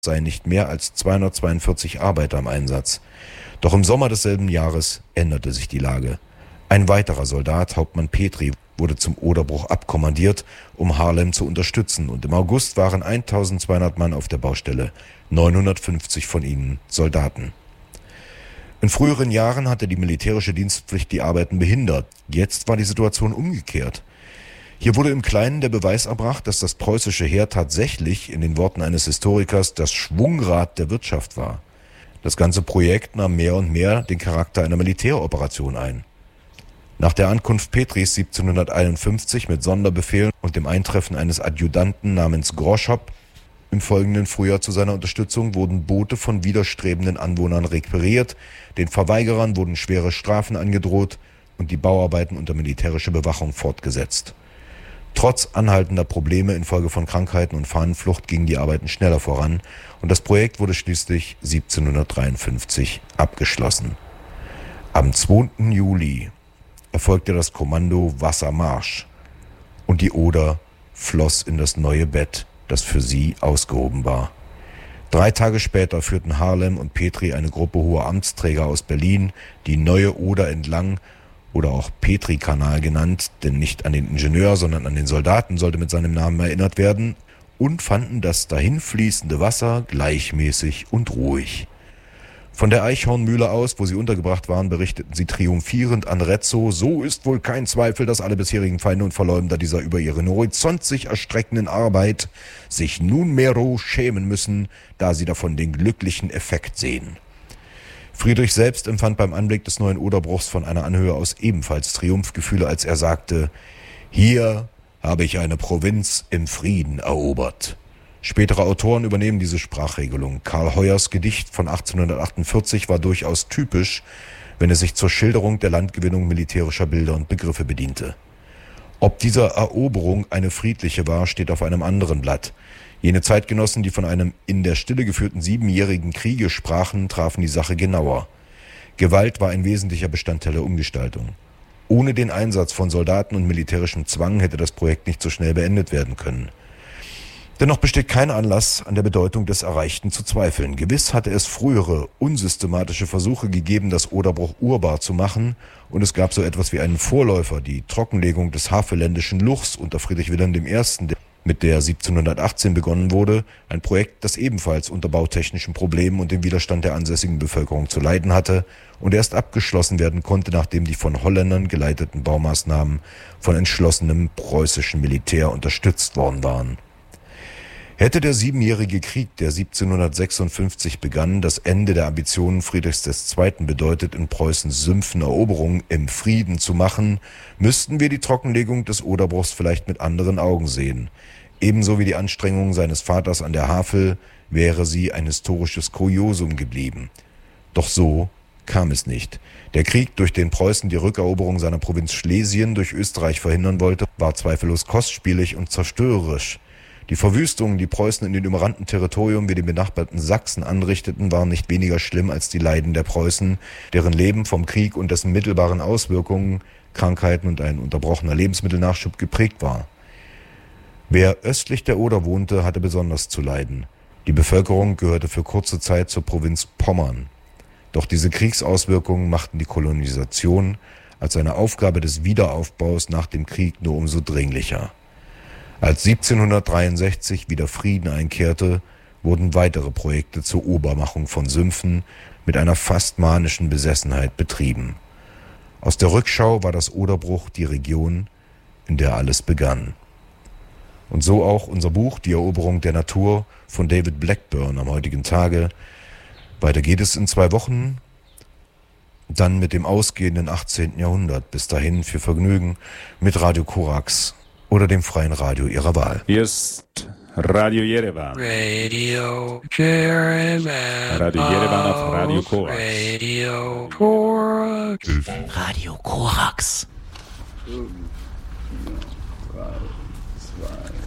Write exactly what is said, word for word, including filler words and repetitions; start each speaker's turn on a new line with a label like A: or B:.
A: seien nicht mehr als zweihundertzweiundvierzig Arbeiter im Einsatz. Doch im Sommer desselben Jahres änderte sich die Lage. Ein weiterer Soldat, Hauptmann Petri, wurde zum Oderbruch abkommandiert, um Haarlem zu unterstützen, und im August waren eintausendzweihundert Mann auf der Baustelle, neunhundertfünfzig von ihnen Soldaten. In früheren Jahren hatte die militärische Dienstpflicht die Arbeiten behindert. Jetzt war die Situation umgekehrt. Hier wurde im Kleinen der Beweis erbracht, dass das preußische Heer tatsächlich, in den Worten eines Historikers, das Schwungrad der Wirtschaft war. Das ganze Projekt nahm mehr und mehr den Charakter einer Militäroperation ein. Nach der Ankunft Petris siebzehnhunderteinundfünfzig mit Sonderbefehl und dem Eintreffen eines Adjutanten namens Groschop im folgenden Frühjahr zu seiner Unterstützung wurden Boote von widerstrebenden Anwohnern requiriert, den Verweigerern wurden schwere Strafen angedroht und die Bauarbeiten unter militärischer Bewachung fortgesetzt. Trotz anhaltender Probleme infolge von Krankheiten und Fahnenflucht gingen die Arbeiten schneller voran und das Projekt wurde schließlich siebzehnhundertdreiundfünfzig abgeschlossen. Am zweiten Juli erfolgte das Kommando Wassermarsch und die Oder floss in das neue Bett, das für sie ausgehoben war. Drei Tage später führten Haarlem und Petri eine Gruppe hoher Amtsträger aus Berlin die neue Oder entlang, oder auch Petri-Kanal genannt, denn nicht an den Ingenieur, sondern an den Soldaten sollte mit seinem Namen erinnert werden, und fanden das dahinfließende Wasser gleichmäßig und ruhig. Von der Eichhornmühle aus, wo sie untergebracht waren, berichteten sie triumphierend an Rezzo: So ist wohl kein Zweifel, dass alle bisherigen Feinde und Verleumder dieser über ihren Horizont sich erstreckenden Arbeit sich nunmehro schämen müssen, da sie davon den glücklichen Effekt sehen. Friedrich selbst empfand beim Anblick des neuen Oderbruchs von einer Anhöhe aus ebenfalls Triumphgefühle, als er sagte: Hier habe ich eine Provinz im Frieden erobert. Spätere Autoren übernehmen diese Sprachregelung. Karl Heuers Gedicht von achtzehnhundertachtundvierzig war durchaus typisch, wenn es sich zur Schilderung der Landgewinnung militärischer Bilder und Begriffe bediente. Ob dieser Eroberung eine friedliche war, steht auf einem anderen Blatt. Jene Zeitgenossen, die von einem in der Stille geführten siebenjährigen Kriege sprachen, trafen die Sache genauer. Gewalt war ein wesentlicher Bestandteil der Umgestaltung. Ohne den Einsatz von Soldaten und militärischem Zwang hätte das Projekt nicht so schnell beendet werden können. Dennoch besteht kein Anlass, an der Bedeutung des Erreichten zu zweifeln. Gewiss hatte es frühere, unsystematische Versuche gegeben, das Oderbruch urbar zu machen, und es gab so etwas wie einen Vorläufer, die Trockenlegung des Havelländischen Luchs unter Friedrich Wilhelm der Erste., mit der siebzehnhundertachtzehn begonnen wurde, ein Projekt, das ebenfalls unter bautechnischen Problemen und dem Widerstand der ansässigen Bevölkerung zu leiden hatte und erst abgeschlossen werden konnte, nachdem die von Holländern geleiteten Baumaßnahmen von entschlossenem preußischen Militär unterstützt worden waren. Hätte der Siebenjährige Krieg, der siebzehnhundertsechsundfünfzig begann, das Ende der Ambitionen Friedrichs der Zweiten bedeutet, in Preußens Sümpfen Eroberungen im Frieden zu machen, müssten wir die Trockenlegung des Oderbruchs vielleicht mit anderen Augen sehen. Ebenso wie die Anstrengungen seines Vaters an der Havel wäre sie ein historisches Kuriosum geblieben. Doch so kam es nicht. Der Krieg, durch den Preußen die Rückeroberung seiner Provinz Schlesien durch Österreich verhindern wollte, war zweifellos kostspielig und zerstörerisch. Die Verwüstungen, die Preußen in den umrannten Territorium wie dem benachbarten Sachsen anrichteten, waren nicht weniger schlimm als die Leiden der Preußen, deren Leben vom Krieg und dessen mittelbaren Auswirkungen, Krankheiten und ein unterbrochener Lebensmittelnachschub geprägt war. Wer östlich der Oder wohnte, hatte besonders zu leiden. Die Bevölkerung gehörte für kurze Zeit zur Provinz Pommern. Doch diese Kriegsauswirkungen machten die Kolonisation als eine Aufgabe des Wiederaufbaus nach dem Krieg nur umso dringlicher. Als siebzehnhundertdreiundsechzig wieder Frieden einkehrte, wurden weitere Projekte zur Urbarmachung von Sümpfen mit einer fast manischen Besessenheit betrieben. Aus der Rückschau war das Oderbruch die Region, in der alles begann. Und so auch unser Buch Die Eroberung der Natur von David Blackburn am heutigen Tage. Weiter geht es in zwei Wochen, dann mit dem ausgehenden achtzehnten Jahrhundert. Bis dahin viel Vergnügen mit Radio Korax oder dem freien Radio Ihrer Wahl.
B: Hier ist Radio Jerewan.
C: Radio Jerewan.
B: Radio Jerewan auf Radio Korax.
C: Radio Korax.
D: Radio Korax.
E: drei, zwei.